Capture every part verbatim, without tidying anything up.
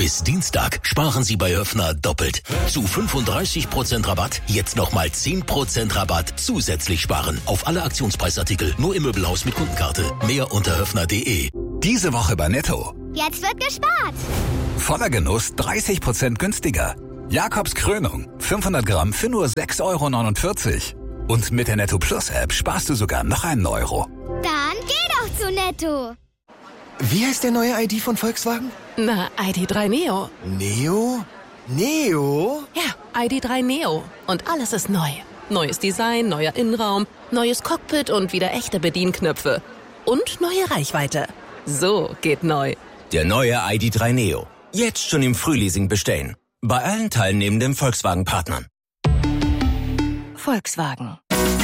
Bis Dienstag sparen Sie bei Höffner doppelt. Zu fünfunddreißig Prozent Rabatt jetzt nochmal zehn Prozent Rabatt zusätzlich sparen. Auf alle Aktionspreisartikel nur im Möbelhaus mit Kundenkarte. Mehr unter höffner punkt de. Diese Woche bei Netto. Jetzt wird gespart. Voller Genuss dreißig Prozent günstiger. Jakobs Krönung. fünfhundert Gramm für nur sechs Euro neunundvierzig. Und mit der Netto Plus App sparst du sogar noch einen Euro. Dann geh doch zu Netto. Wie heißt der neue I D von Volkswagen? Na, I D drei Neo. Neo? Neo? Ja, I D drei Neo. Und alles ist neu. Neues Design, neuer Innenraum, neues Cockpit und wieder echte Bedienknöpfe. Und neue Reichweite. So geht neu. Der neue I D drei Neo. Jetzt schon im Frühleasing bestellen. Bei allen teilnehmenden Volkswagen-Partnern. Volkswagen.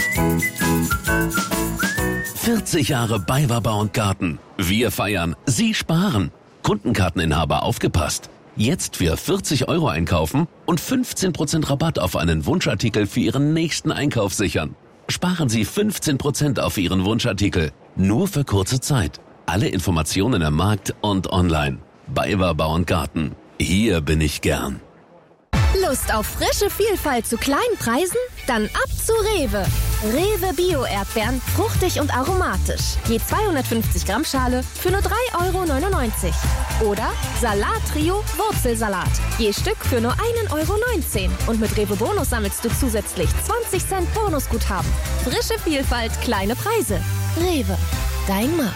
vierzig Jahre BayWa Bau und Garten. Wir feiern, Sie sparen. Kundenkarteninhaber aufgepasst. Jetzt für vierzig Euro einkaufen und fünfzehn Prozent Rabatt auf einen Wunschartikel für Ihren nächsten Einkauf sichern. Sparen Sie fünfzehn Prozent auf Ihren Wunschartikel. Nur für kurze Zeit. Alle Informationen am Markt und online. BayWa Bau und Garten. Hier bin ich gern. Lust auf frische Vielfalt zu kleinen Preisen? Dann ab zu Rewe. Rewe Bio-Erdbeeren, fruchtig und aromatisch. Je zweihundertfünfzig Gramm Schale für nur drei Euro neunundneunzig. Oder Salat-Trio Wurzelsalat. Je Stück für nur ein Euro neunzehn. Und mit Rewe Bonus sammelst du zusätzlich zwanzig Cent Bonusguthaben. Frische Vielfalt, kleine Preise. Rewe, dein Markt.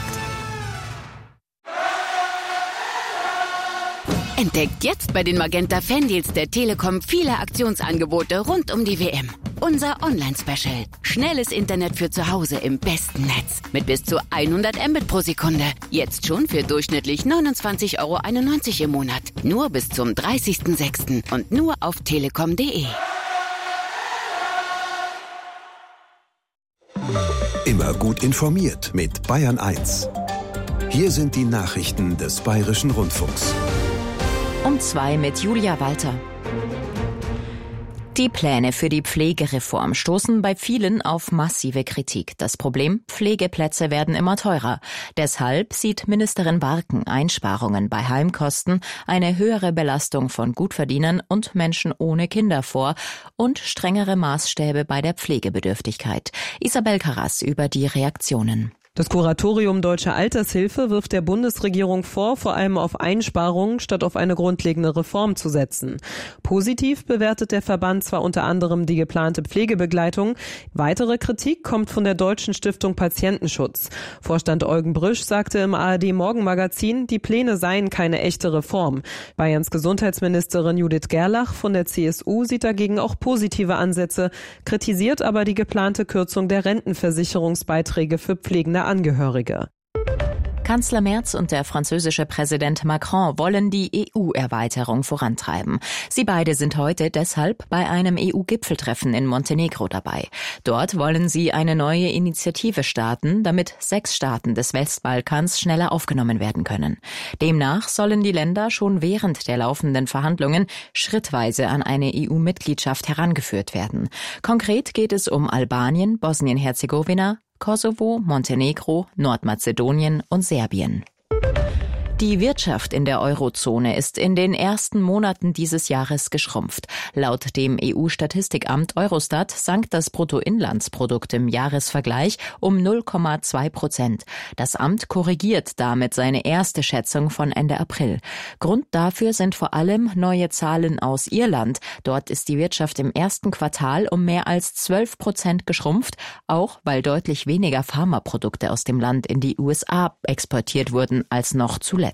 Entdeckt jetzt bei den Magenta Fandeals der Telekom viele Aktionsangebote rund um die W M. Unser Online-Special. Schnelles Internet für zu Hause im besten Netz. Mit bis zu hundert Mbit pro Sekunde. Jetzt schon für durchschnittlich neunundzwanzig Euro einundneunzig im Monat. Nur bis zum dreißigsten sechsten und nur auf telekom punkt de. Immer gut informiert mit Bayern eins. Hier sind die Nachrichten des Bayerischen Rundfunks. Um zwei mit Julia Walter. Die Pläne für die Pflegereform stoßen bei vielen auf massive Kritik. Das Problem: Pflegeplätze werden immer teurer. Deshalb sieht Ministerin Barken Einsparungen bei Heimkosten, eine höhere Belastung von Gutverdienern und Menschen ohne Kinder vor und strengere Maßstäbe bei der Pflegebedürftigkeit. Isabel Karras über die Reaktionen. Das Kuratorium Deutsche Altershilfe wirft der Bundesregierung vor, vor allem auf Einsparungen statt auf eine grundlegende Reform zu setzen. Positiv bewertet der Verband zwar unter anderem die geplante Pflegebegleitung. Weitere Kritik kommt von der Deutschen Stiftung Patientenschutz. Vorstand Eugen Brüsch sagte im A R D-Morgenmagazin, die Pläne seien keine echte Reform. Bayerns Gesundheitsministerin Judith Gerlach von der C S U sieht dagegen auch positive Ansätze, kritisiert aber die geplante Kürzung der Rentenversicherungsbeiträge für pflegende Angehörige. Kanzler Merz und der französische Präsident Macron wollen die E U-Erweiterung vorantreiben. Sie beide sind heute deshalb bei einem E U-Gipfeltreffen in Montenegro dabei. Dort wollen sie eine neue Initiative starten, damit sechs Staaten des Westbalkans schneller aufgenommen werden können. Demnach sollen die Länder schon während der laufenden Verhandlungen schrittweise an eine E U-Mitgliedschaft herangeführt werden. Konkret geht es um Albanien, Bosnien-Herzegowina, Kosovo, Montenegro, Nordmazedonien und Serbien. Die Wirtschaft in der Eurozone ist in den ersten Monaten dieses Jahres geschrumpft. Laut dem E U-Statistikamt Eurostat sank das Bruttoinlandsprodukt im Jahresvergleich um null Komma zwei Prozent. Das Amt korrigiert damit seine erste Schätzung von Ende April. Grund dafür sind vor allem neue Zahlen aus Irland. Dort ist die Wirtschaft im ersten Quartal um mehr als zwölf Prozent geschrumpft, auch weil deutlich weniger Pharmaprodukte aus dem Land in die U S A exportiert wurden als noch zuletzt.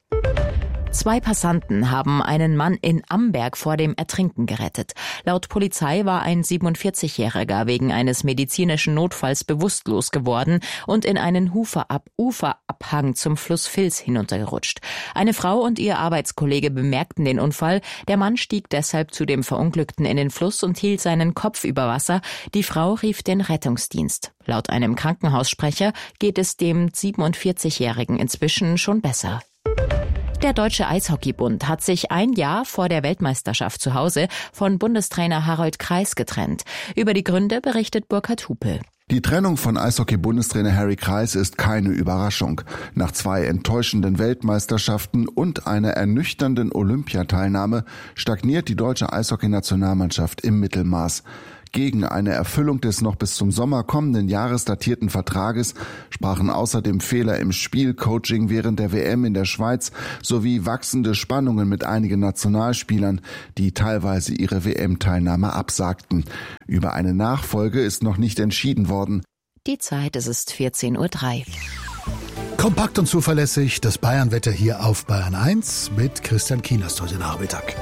Zwei Passanten haben einen Mann in Amberg vor dem Ertrinken gerettet. Laut Polizei war ein siebenundvierzigjähriger wegen eines medizinischen Notfalls bewusstlos geworden und in einen Uferab- Uferabhang zum Fluss Vils hinuntergerutscht. Eine Frau und ihr Arbeitskollege bemerkten den Unfall. Der Mann stieg deshalb zu dem Verunglückten in den Fluss und hielt seinen Kopf über Wasser. Die Frau rief den Rettungsdienst. Laut einem Krankenhaussprecher geht es dem siebenundvierzigjährigen inzwischen schon besser. Der Deutsche Eishockeybund hat sich ein Jahr vor der Weltmeisterschaft zu Hause von Bundestrainer Harold Kreis getrennt. Über die Gründe berichtet Burkhard Hupe. Die Trennung von Eishockey-Bundestrainer Harry Kreis ist keine Überraschung. Nach zwei enttäuschenden Weltmeisterschaften und einer ernüchternden Olympiateilnahme stagniert die deutsche Eishockey-Nationalmannschaft im Mittelmaß. Gegen eine Erfüllung des noch bis zum Sommer kommenden Jahres datierten Vertrages sprachen außerdem Fehler im Spielcoaching während der W M in der Schweiz sowie wachsende Spannungen mit einigen Nationalspielern, die teilweise ihre W M-Teilnahme absagten. Über eine Nachfolge ist noch nicht entschieden worden. Die Zeit, es ist vierzehn Uhr drei. Kompakt und zuverlässig das Bayern-Wetter hier auf Bayern eins mit Christian Kienast heute Nachmittag.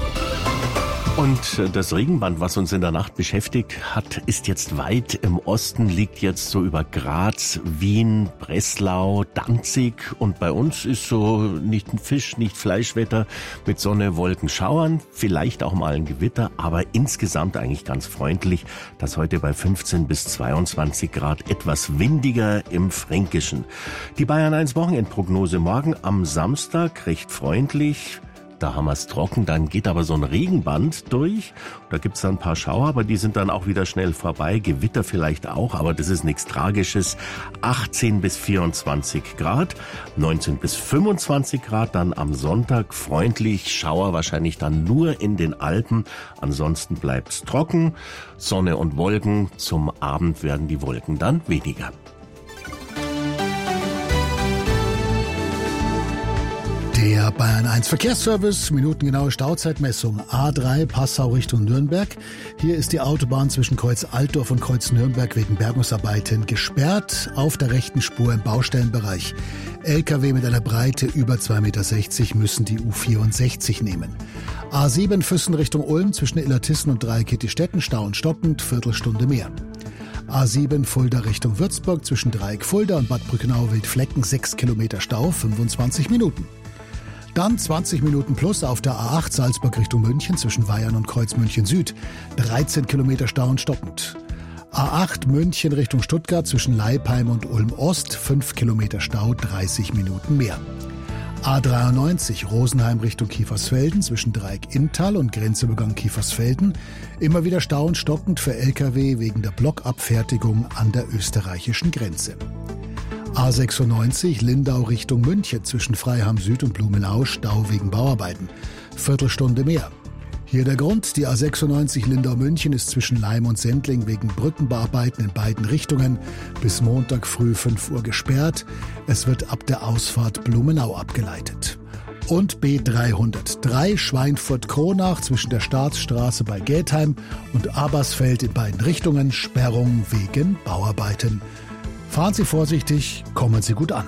Und das Regenband, was uns in der Nacht beschäftigt hat, ist jetzt weit im Osten, liegt jetzt so über Graz, Wien, Breslau, Danzig. Und bei uns ist so nicht ein Fisch, nicht Fleischwetter mit Sonne, Wolken, Schauern, vielleicht auch mal ein Gewitter, aber insgesamt eigentlich ganz freundlich. Das heute bei fünfzehn bis zweiundzwanzig Grad, etwas windiger im Fränkischen. Die Bayern eins Wochenendprognose morgen am Samstag, recht freundlich. Da haben wir es trocken, dann geht aber so ein Regenband durch. Da gibt's dann ein paar Schauer, aber die sind dann auch wieder schnell vorbei. Gewitter vielleicht auch, aber das ist nichts Tragisches. achtzehn bis vierundzwanzig Grad, neunzehn bis fünfundzwanzig Grad dann am Sonntag. Freundlich, Schauer wahrscheinlich dann nur in den Alpen. Ansonsten bleibt's trocken, Sonne und Wolken. Zum Abend werden die Wolken dann weniger. Der Bayern eins Verkehrsservice, minutengenaue Stauzeitmessung A drei Passau Richtung Nürnberg. Hier ist die Autobahn zwischen Kreuz Altdorf und Kreuz Nürnberg wegen Bergungsarbeiten gesperrt. Auf der rechten Spur im Baustellenbereich. L K W mit einer Breite über zwei Komma sechzig Meter müssen die U vierundsechzig nehmen. A sieben Füssen Richtung Ulm zwischen Illertissen und Dreieck-Kettistetten, Stau und stockend, Viertelstunde mehr. A sieben Fulda Richtung Würzburg zwischen Dreieck Fulda und Bad Brückenau-Wildflecken, sechs Kilometer Stau, fünfundzwanzig Minuten. Dann zwanzig Minuten plus auf der A acht Salzburg Richtung München zwischen Weyern und Kreuz München Süd. dreizehn Kilometer Stau und stockend. A acht München Richtung Stuttgart zwischen Leipheim und Ulm Ost. fünf Kilometer Stau, dreißig Minuten mehr. A dreiundneunzig Rosenheim Richtung Kiefersfelden zwischen Dreieck Inntal und Grenzübergang Kiefersfelden. Immer wieder Stau und stockend für L K W wegen der Blockabfertigung an der österreichischen Grenze. A sechsundneunzig Lindau Richtung München zwischen Freiham Süd und Blumenau, Stau wegen Bauarbeiten. Viertelstunde mehr. Hier der Grund, die A sechsundneunzig Lindau-München ist zwischen Leim und Sendling wegen Brückenbauarbeiten in beiden Richtungen bis Montag früh fünf Uhr gesperrt. Es wird ab der Ausfahrt Blumenau abgeleitet. Und B dreihundertdrei Schweinfurt-Kronach zwischen der Staatsstraße bei Geldheim und Abersfeld in beiden Richtungen, Sperrung wegen Bauarbeiten. Fahren Sie vorsichtig, kommen Sie gut an.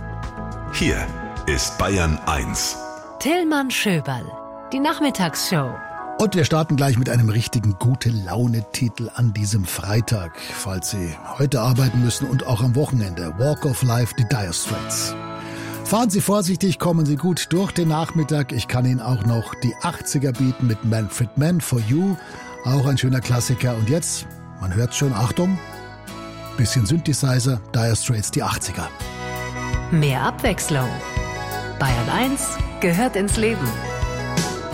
Hier ist Bayern eins. Tillmann Schöberl, die Nachmittagsshow. Und wir starten gleich mit einem richtigen Gute-Laune-Titel an diesem Freitag, falls Sie heute arbeiten müssen und auch am Wochenende. Walk of Life, die Dire Straits. Fahren Sie vorsichtig, kommen Sie gut durch den Nachmittag. Ich kann Ihnen auch noch die achtziger bieten mit Manfred Mann, For You. Auch ein schöner Klassiker. Und jetzt, man hört schon, Achtung, bisschen Synthesizer, Dire Straits, die achtziger. Mehr Abwechslung. Bayern eins gehört ins Leben.